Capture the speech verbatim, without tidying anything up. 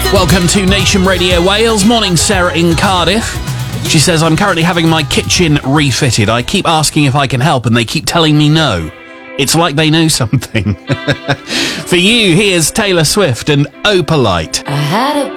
Welcome to Nation Radio Wales. Morning, Sarah in Cardiff. She says, I'm currently having my kitchen refitted. I keep asking if I can help and they keep telling me no. It's like they know something. For you, here's Taylor Swift and Opalite. I had a